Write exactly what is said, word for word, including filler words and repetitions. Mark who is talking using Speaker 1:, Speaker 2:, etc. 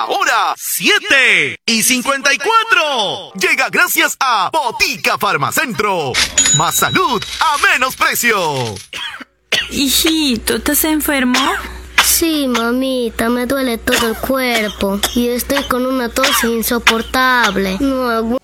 Speaker 1: La hora siete y cincuenta y cuatro. Llega gracias a Botica Farmacentro. Más salud a menos precio.
Speaker 2: Hijito, ¿estás enfermo?
Speaker 3: Sí, mamita, me duele todo el cuerpo y estoy con una tos insoportable. No aguanto.